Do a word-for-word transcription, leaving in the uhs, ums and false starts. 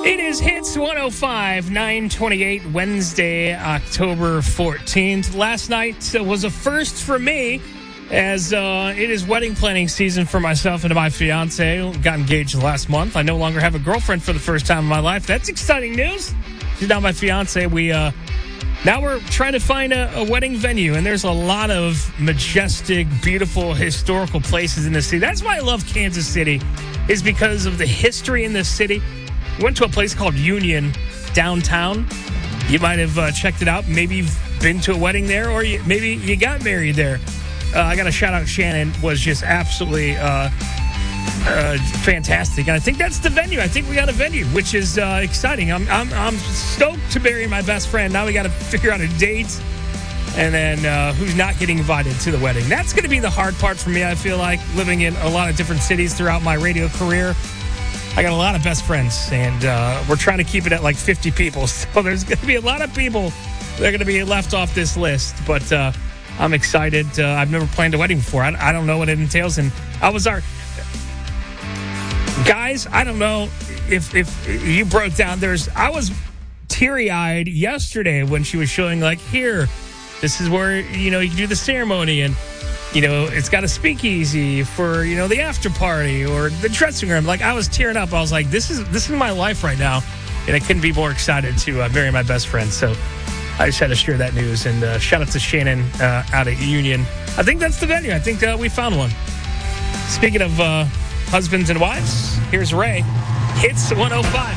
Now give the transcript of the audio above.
It is Hits one oh five, nine twenty-eight, Wednesday, October fourteenth. Last night was a first for me as uh, it is wedding planning season for myself and my fiance. Got engaged last month. I no longer have a girlfriend for the first time in my life. That's exciting news. She's now my fiance. We uh, now we're trying to find a, a wedding venue, and there's a lot of majestic, beautiful, historical places in the city. That's why I love Kansas City, is because of the history in this city. We went to a place called Union downtown. You might have uh, checked it out. Maybe you've been to a wedding there, or you, maybe you got married there. Uh, I got to shout out Shannon. Was just absolutely uh, uh, fantastic. And I think that's the venue. I think we got a venue, which is uh, exciting. I'm, I'm I'm stoked to marry my best friend. Now we got to figure out a date, and then uh, who's not getting invited to the wedding. That's going to be the hard part for me, I feel like, living in a lot of different cities throughout my radio career. I got a lot of best friends, and uh, we're trying to keep it at like fifty people. So there's going to be a lot of people that are going to be left off this list. But uh, I'm excited. Uh, I've never planned a wedding before. I, I don't know what it entails. And I was our... Guys, I don't know if, if you broke down. There's. I was teary-eyed yesterday when she was showing, like, here, this is where, you know, you can do the ceremony, and you know, it's got a speakeasy for, you know, the after party or the dressing room. Like, I was tearing up. I was like, this is this is my life right now. And I couldn't be more excited to uh, marry my best friend. So I just had to share that news. And uh, shout out to Shannon uh, out at Union. I think that's the venue. I think uh, we found one. Speaking of uh, husbands and wives, here's Ray. Hits one oh five.